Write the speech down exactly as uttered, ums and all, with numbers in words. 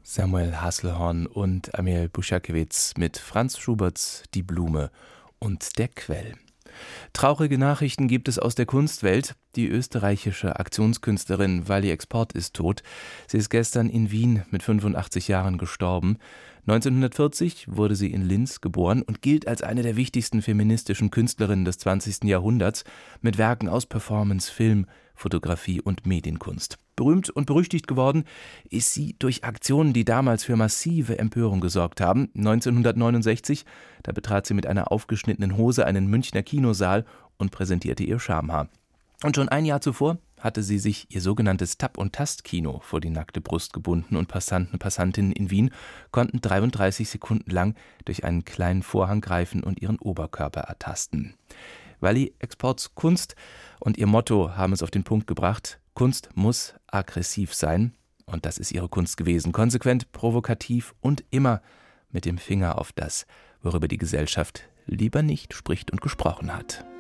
Samuel Hasselhorn und Amir Buschakiewicz mit Franz Schuberts Die Blume und der Quell. Traurige Nachrichten gibt es aus der Kunstwelt. Die österreichische Aktionskünstlerin Vally Export ist tot. Sie ist gestern in Wien mit fünfundachtzig Jahren gestorben. neunzehnhundertvierzig wurde sie in Linz geboren und gilt als eine der wichtigsten feministischen Künstlerinnen des zwanzigsten Jahrhunderts mit Werken aus Performance, Film, Fotografie und Medienkunst. Berühmt und berüchtigt geworden ist sie durch Aktionen, die damals für massive Empörung gesorgt haben. neunzehnhundertneunundsechzig, da betrat sie mit einer aufgeschnittenen Hose einen Münchner Kinosaal und präsentierte ihr Schamhaar. Und schon ein Jahr zuvor hatte sie sich ihr sogenanntes Tap- und Tast-Kino vor die nackte Brust gebunden und Passanten und Passantinnen in Wien konnten dreiunddreißig Sekunden lang durch einen kleinen Vorhang greifen und ihren Oberkörper ertasten. Vally Exports Kunst und ihr Motto haben es auf den Punkt gebracht: Kunst muss aggressiv sein. Und das ist ihre Kunst gewesen. Konsequent, provokativ und immer mit dem Finger auf das, worüber die Gesellschaft lieber nicht spricht und gesprochen hat.